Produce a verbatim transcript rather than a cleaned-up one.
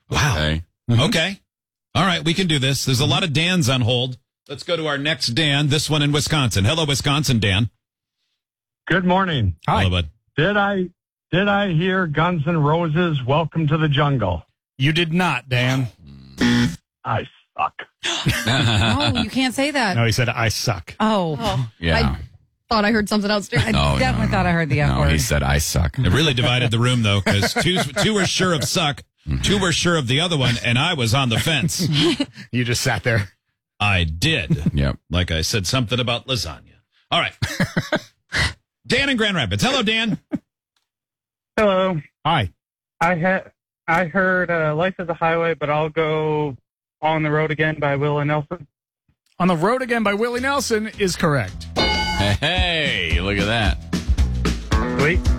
Wow. Okay. Okay. All right, we can do this. There's a lot of Dans on hold. Let's go to our next Dan, this one in Wisconsin. Hello, Wisconsin, Dan. Good morning. Hi. Hello, bud. Did I did I hear Guns N' Roses' Welcome to the Jungle? You did not, Dan. I suck. Oh, you can't say that. No, he said, I suck. Oh. Yeah. I thought I heard something else. I No, definitely no, thought I heard the F No, word. he said, I suck. It really divided the room, though, because two, two were sure of suck, two were sure of the other one, and I was on the fence. You just sat there. I did. Yep. Like I said something about lasagna. All right. Dan in Grand Rapids. Hello, Dan. Hello. Hi. I had I heard uh, "Life is a Highway," but I'll go "On the Road Again" by Willie Nelson. On the Road Again by Willie Nelson is correct. Hey, look at that. Sweet.